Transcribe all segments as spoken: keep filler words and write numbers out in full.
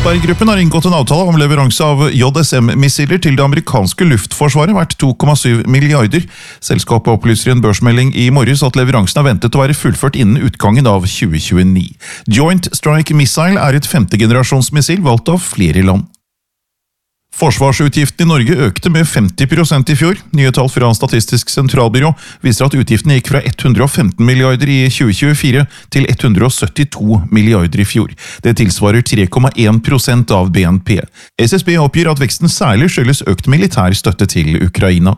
Kongsberg-gruppen har inngått en avtale om leveranse av J S M-missiler til det amerikanske luftforsvaret verdt to komma syv milliarder. Selskapet opplyser i en børsmelding i morges at leveransen er ventet å være fullført innen utgangen av tjue tjueni. Joint Strike Missile er et femtegenerasjonsmissil valgt av flere land. Forsvarsutgiftene i Norge økte med femti prosent i fjor. Nye tall fra Statistisk sentralbyrå viser at utgiftene gikk fra hundre og femten milliarder i tjue tjuefire til hundre og syttito milliarder i fjor. Det tilsvarer tre komma én prosent av B N P. S S B oppgir at veksten særlig skyldes økt militær støtte til Ukraina.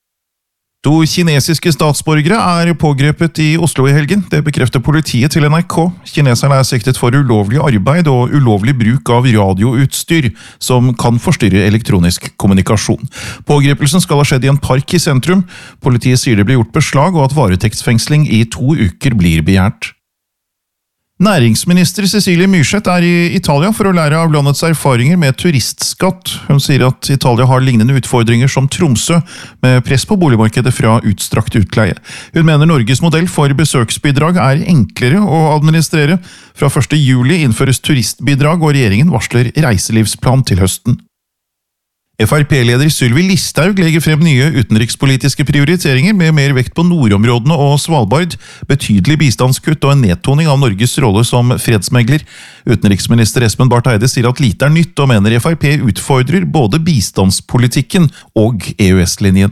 To kinesiske statsborgere er pågrepet i Oslo i helgen. Det bekrefter politiet til N R K. Kineserne er siktet for ulovlig arbeid og ulovlig bruk av radioutstyr, som kan forstyrre elektronisk kommunikasjon. Pågrepelsen skal ha skjedd i en park i sentrum. Politiet sier det ble gjort beslag, og at varetektsfengsling i to uker blir begjært. Næringsminister Cecilie Myrseth er i Italia for å lære av landets erfaringer med turistskatt. Hun sier at Italia har lignende utfordringer som Tromsø, med press på boligmarkedet fra utstrakt utleie. Hun mener Norges modell for besøksbidrag er enklere å administrere. Fra første juli innføres turistbidrag, og regjeringen varsler reiselivsplan til høsten. F R P-leder Sylvi Listhaug legger frem nye utenrikspolitiske prioriteringer med mer vekt på nordområdene og Svalbard, betydelig bistandskutt og en nedtoning av Norges rolle som fredsmegler. Utenriksminister Espen Barth Eide sier at lite er nytt, og mener F R P utfordrer både bistandspolitikken og E U S-linjen.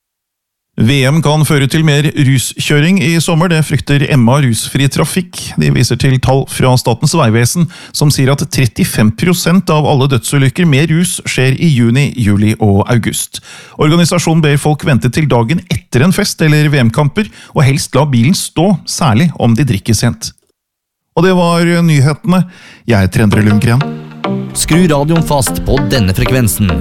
V M kan føre til mer ruskjøring i sommer, det frykter Emma Rusfri Trafikk. De viser til tall fra Statens vegvesen, som sier at trettifem prosent av alle dødsulykker med rus skjer i juni, juli og august. Organisasjonen ber folk vente til dagen etter en fest eller V M-kamper, og helst la bilen stå, særlig om de drikker sent. Og det var nyhetene. Jeg heter Endre Lundgren. Skru radioen fast på denne frekvensen.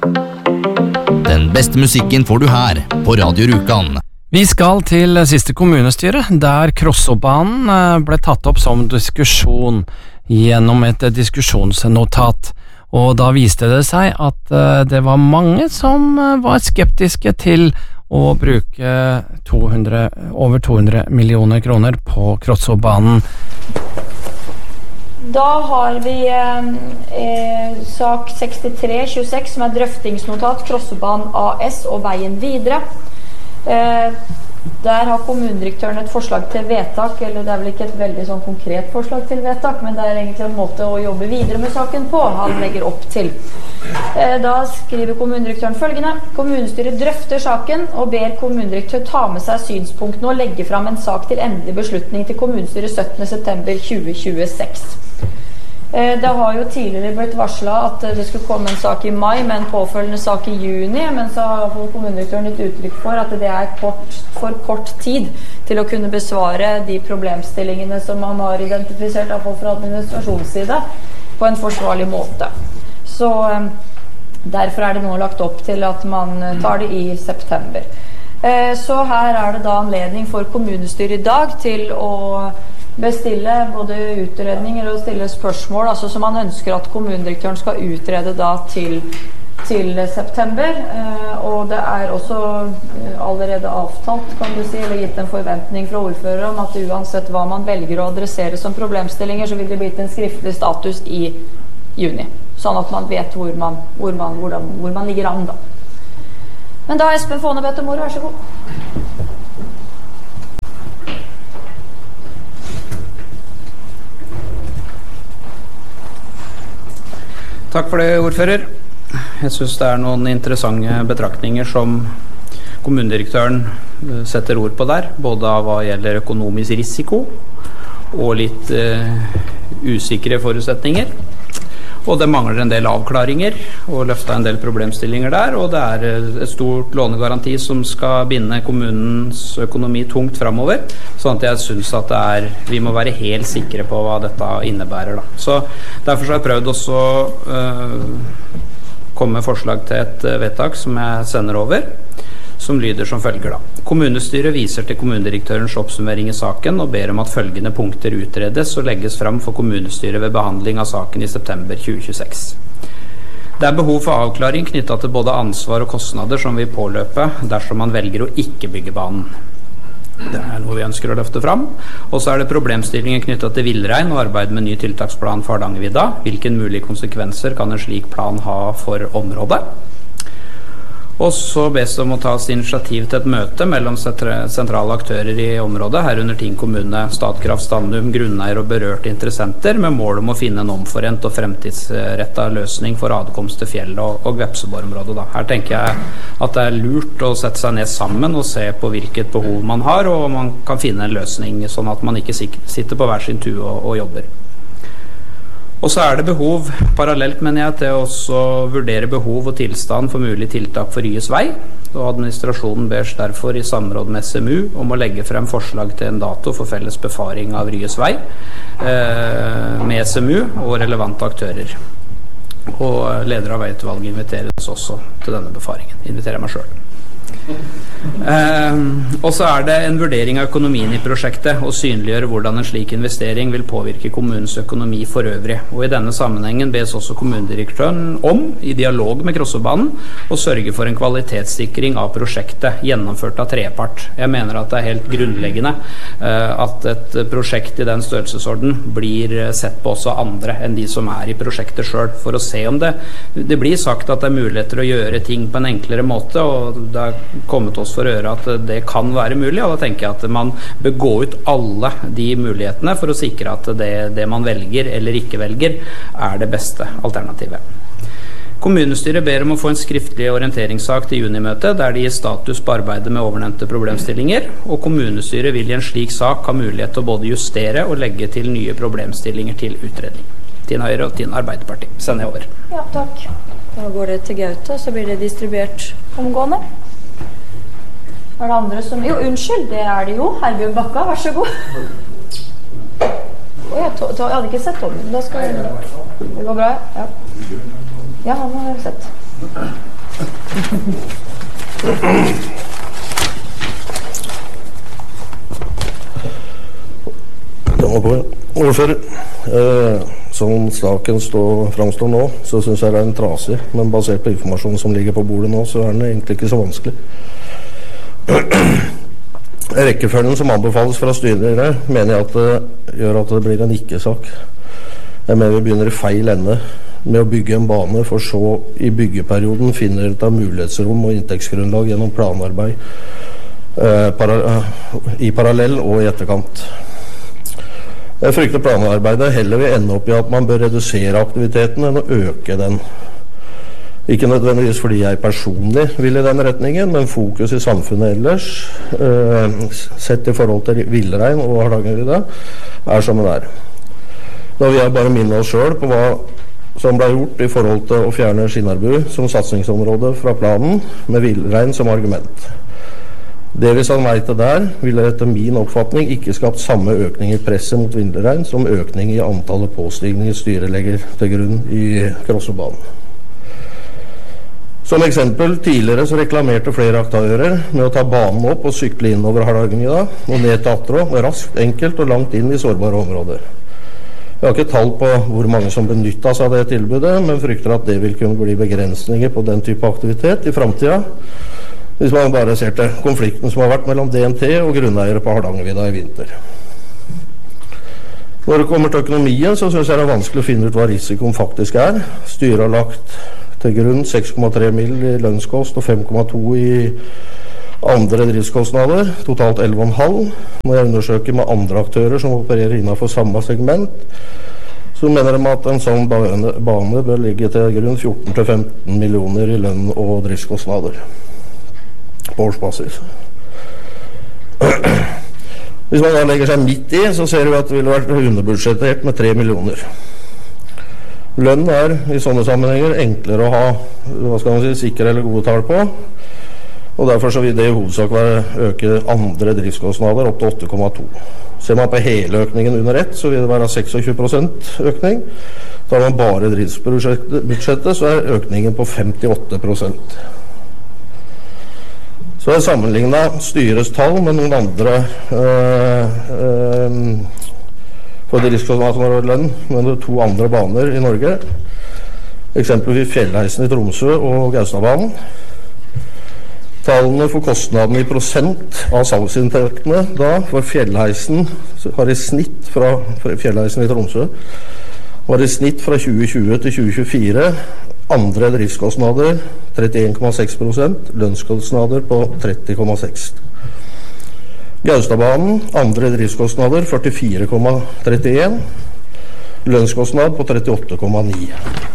Den beste musikken får du her på Radio Rjukan. Vi skal til siste kommunestyre, der Krossobanen ble tatt opp som diskusjon gjennom et diskusjonsnotat. Og da viste det seg at det var mange som var skeptiske til å bruke to hundre, over to hundre millioner kroner på Krossobanen. Da har vi eh, sak sekstitre tjueseks, som er drøftingsnotat, Krossobanen A S og veien videre. Eh, der har kommunedirektøren et forslag til vedtak, eller det er vel ikke et veldig sånn konkret forslag til vedtak, men det er egentlig en måte å jobbe videre med saken på, han legger opp til. Eh, da skriver kommunedirektøren følgende: Kommunestyret drøfter saken og ber kommunedirektør ta med seg synspunktene og legge fram en sak til endelig beslutning til kommunestyret syttende september tjue tjueseks. Det har jo tidligere blitt varslet at det skulle komme en sak i mai med en påfølgende sak i juni, men så har kommunedirektøren gitt uttrykk for at det er kort, for kort tid til å kunne besvare de problemstillingene som man har identifisert, i hvert fall fra administrasjonsside, på en forsvarlig måte. Så derfor er det nå lagt opp til at man tar det i september. Så her er det da anledning for kommunestyret i dag til å bestille både utredninger og stille spørsmål, altså som man ønsker at kommunedirektøren skal utrede da til, til september, eh, og det er også allerede avtalt, kan du si, eller gitt en forventning fra ordfører om at uansett hva man velger å adressere som problemstillinger, så vil det bli en skriftlig status i juni, sånn at man vet hvor man, hvor man, hvordan, hvor man ligger an da. Men da Espen Fåne bedt om ordet, vær så god. Takk for det, ordfører. Jeg synes det er noen interessante betraktninger som kommunedirektøren setter ord på der, både av hva gjelder økonomisk risiko og litt uh, usikre forutsetninger. Og det mangler en del avklaringer og løftet en del problemstillinger der, og det er et stort lånegaranti som skal binde kommunens økonomi tungt fremover, sånn at jeg synes at det er, vi må være helt sikre på hva dette innebærer da. Så derfor har jeg prøvd også å øh, komme med forslag til et vedtak som jeg sender over, som lyder som følger da. Kommunestyret viser til kommunedirektørens oppsummering i saken og ber om at følgende punkter utredes og legges frem for kommunestyret ved behandling av saken i september tjue tjueseks. Det er behov for avklaring knyttet til både ansvar og kostnader som vil påløpe dersom man velger å ikke bygge banen. Det er noe vi ønsker å løfte fram. Og så er det problemstillingen knyttet til villrein og arbeid med ny tiltaksplan for Hardangervidda. Hvilken mulige konsekvenser kan en slik plan ha for området? Og så bes det om å tas initiativ til et møte mellom sentrale aktører i området, herunder Tinn kommune, Statkraft, Standum, grunneier og berørte interessenter, med mål om å finne en omforent og fremtidsrettet løsning for adkomst til fjell og, og Vepseborg-området. Her tenker jeg at det er lurt å sette seg ned sammen og se på hvilket behov man har, og man kan finne en løsning sånn at man ikke sitter på hver sin tue og, og jobber. Og så er det behov, parallelt mener jeg, til å også vurdere behov og tilstand for mulig tiltak for Ryes vei, og administrasjonen bes derfor i samråd med S M U om å legge frem forslag til en dato for felles befaring av Ryes vei eh, med S M U og relevante aktører. Og leder av veiutvalget inviteres også til denne befaringen. Inviterer meg selv. Eh, og så er det en vurdering av økonomien i prosjektet og synliggjøre hvordan en slik investering vil påvirke kommunens økonomi for øvrig. Og i denne sammenhengen bes også kommunedirektøren om, i dialog med Krossobanen, å sørge for en kvalitetssikring av prosjektet gjennomført av trepart. Jeg mener at det er helt grunnleggende eh, at et prosjekt i den størrelsesorden blir sett på også andre enn de som er i prosjektet selv, for å se om det det blir sagt at det er muligheter å gjøre ting på en enklere måte, og det er kommet oss for øre at det kan være mulig, og da tenker jeg at man bør gå ut alle de mulighetene for å sikre at det, det man velger eller ikke velger er det beste alternativet. Kommunestyret ber om å få en skriftlig orienteringssak til junimøtet der de gir status på arbeidet med overnevnte problemstillinger, og kommunestyret vil i en slik sak ha mulighet til å både justere og legge til nye problemstillinger til utredning. Tinn Høyre og Tinn Arbeiderparti. Send jeg over. Ja, takk. Da går det til Gaute, så blir det distribuert omgående. Er det andre som... Jo, unnskyld, det er det jo. Herbjørn Bakka, vær så god. Å, jeg, to, to, jeg hadde ikke sett om den. Da skal jeg... Det går bra, ja. Ja, han har jeg sett. Ja, på ordfører. Eh, som saken står, framstår nå, så synes jeg det er en trasig, men basert på informasjonen som ligger på bordet nå, så er den egentlig ikke så vanskelig. Rekkefølgen som anbefales fra styret mener jeg at det gjør at det blir en ikke-sak. Jeg mener vi begynner i feil ende med å bygge en bane, for så i byggeperioden finner ut av mulighetsrom og inntektsgrunnlag gjennom planarbeid eh, para, i parallell og i etterkant. Jeg frykter planarbeidet heller vil ende opp i at man bør redusere aktiviteten enn å øke den. Ikke nødvendigvis fordi jeg personlig vil i den retningen, men fokus i samfunnet ellers, eh, sett i forhold til villrein og Hardangervidda, er som det er. Da vil jeg bare minne oss selv på hva som ble gjort i forhold til å fjerne Skinnarbu som satsingsområde fra planen, med villrein som argument. Det vi sa nei til der, ville etter min oppfatning ikke skapt samme økning i presset mot villrein som økning i antallet påstigninger styret legger til grunn i Krossobanen. Som eksempel, tidligere så reklamerte flere aktører med å ta banen opp og sykle innover Hardangervidda og ned til Atrå, raskt, enkelt og langt inn i sårbare områder. Jeg har ikke tall på hvor mange som benyttet seg av det tilbudet, men frykter at det vil kunne bli begrensninger på den type aktivitet i fremtiden, hvis man bare ser til konflikten som har vært mellom D N T og grunneiere på Hardangervidda i vinter. Når det kommer til økonomien, så synes jeg det er vanskelig å finne ut hva risikoen faktisk er. Styret har lagt til grunn seks komma tre mill. I lønnskost og fem komma to i andre driftskostnader, totalt elleve komma fem. Når jeg undersøker med andre aktører som opererer innenfor samme segment, så mener de at en sånn bane, bane bør ligge til grunn fjorten til femten millioner i lønn og driftskostnader på årsbasis. Hvis man da legger seg midt i, så ser vi at det ville vært underbudsjettert med tre millioner. Lønn er i sånne sammenhenger enklere å ha, hva skal man si, sikre eller gode tall på, og derfor så vil det i hovedsak være øke andre driftskostnader opp til åtte komma to. Ser man på hele økningen under ett, så vil det være tjueseks prosent økning. Tar man bare driftsbudsjettet, så er økningen på femtiåtte prosent. Så jeg sammenlignet styrets tall med noen andre øh, øh, for driftskostnader og lønn med to andre baner i Norge. Eksempelvis Fjellheisen i Tromsø og Gaustadbanen. Tallene for kostnadene i prosent av salgsinntektene da for fjellheisen har i snitt fra fjellheisen i Tromsø var i snitt fra tjue tjue til tjue tjuefire andre driftskostnader trettien komma seks prosent, lønnskostnader på tretti komma seks. Gaustadbanen andre driftskostnader førtifire komma trettien, lønnskostnad på trettiåtte komma ni.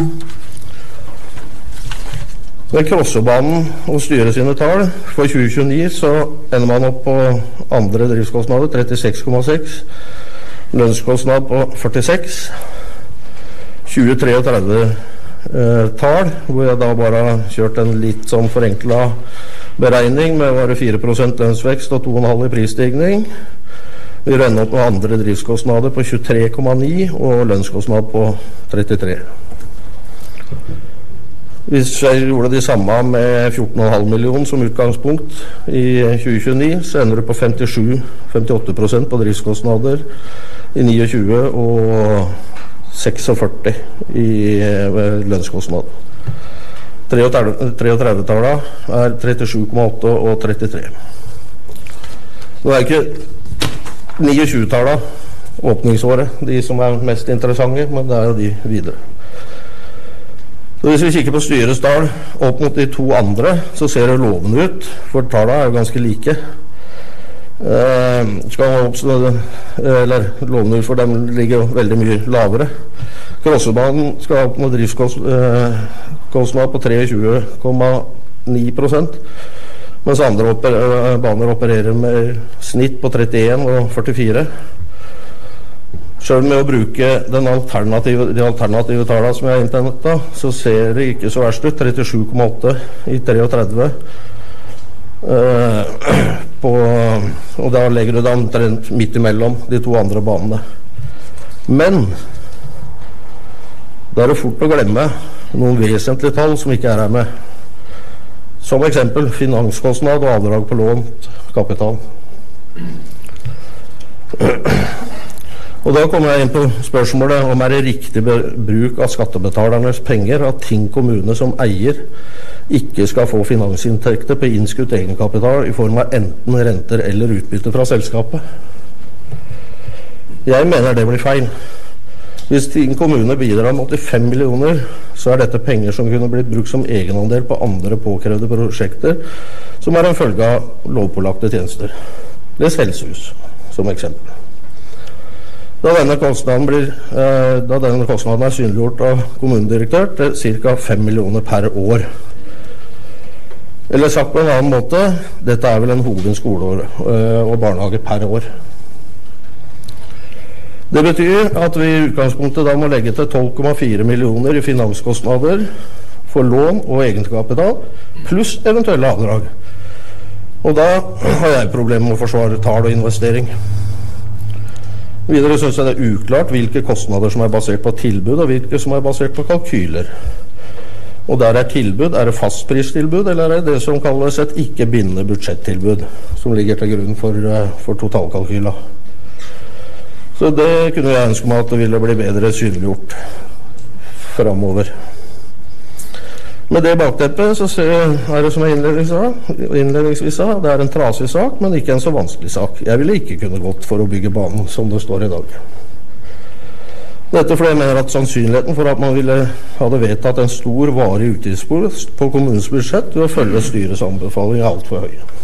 Ved Krossebanen og styret sine tall for tjue tjueni så ender man opp på andre driftskostnader trettiseks komma seks, lønnskostnad på førtiseks, tjue tretti eh, tall, hvor jeg da bare har kjørt en litt sånn forenklet beregning med bare fire prosent lønnsvekst og to komma fem i prisstigning. Vi renner opp med andre driftskostnader på tjuetre komma ni og lønnskostnad på trettitre. Hvis jeg gjorde det samme med fjorten komma fem millioner som utgangspunkt i tjue tjueni, så ender du på femtisju til femtiåtte prosent på driftskostnader i tjuenio og førtiseks i lønnskostnad. trettini-tallene er trettisju komma åtte og trettitre. Nå er ikke tjuenio-tallene åpningsåret de som er mest interessante, men det er jo de videre. Så hvis vi kikker på styrets tall opp mot de to andre, så ser det lovende ut, for tallene er jo ganske like. Eh, skal oppstå, eller lovende ut, for dem ligger jo veldig mye lavere. Krossebanen skal opp med driftskostnad på tjuetre komma ni prosent, mens andre oper, baner opererer med snitt på trettien og førtifire. Selv med å bruke den alternative, de alternative tallene som jeg har inntentet, så ser det ikke så verst ut. trettisju komma åtte i tretti eh, på, og da legger du den omtrent midt imellom de to andre banene. Men da er det fort å glemme noen vesentlige tall som ikke er her med. Som eksempel finanskostnad og avdrag på lånt kapital. Og da kommer jeg inn på spørsmålet om er det riktig bruk av skattebetalernes penger at Tinn kommune som eier ikke skal få finansinntekter på innskutt egenkapital i form av enten renter eller utbytte fra selskapet. Jeg mener det blir feil. Hvis Tinn kommune bidrar med åttifem millioner, så er dette penger som kunne blitt brukt som egenandel på andre påkrevde prosjekter, som er en følge av lovpålagte tjenester. Les helsehus, som eksempel. Da denne kostnaden, blir, eh, da denne kostnaden er synliggjort av kommunedirektør til cirka fem millioner per år. Eller sagt på en annen måte, dette er vel en hovedskole eh, og barnehage per år. Det betyr at vi i utgangspunktet da må legge til tolv komma fire millioner i finanskostnader for lån og egenkapital, pluss eventuelle avdrag. Og da har jeg problemer med å forsvare tall og investering. Videre synes jeg det er uklart hvilke kostnader som er basert på tilbud og hvilke som er basert på kalkyler. Og der er tilbud, er det fastpristilbud eller er det det som kalles et ikke bindende budsjettilbud som ligger til grunn for, for totalkalkyla. Så det kunne jeg ønske meg at det ville bli bedre synliggjort fremover. Med det bakteppet så er det som jeg innledningsvis sa, det er en trasig sak, men ikke en så vanskelig sak. Jeg ville ikke kunne gått for å bygge banen som det står i dag. Dette fordi jeg mener at sannsynligheten for at man ville hadde vedtatt en stor varig utgiftspost på kommunens budsjett ved å følge styrets anbefaling er alt for høy.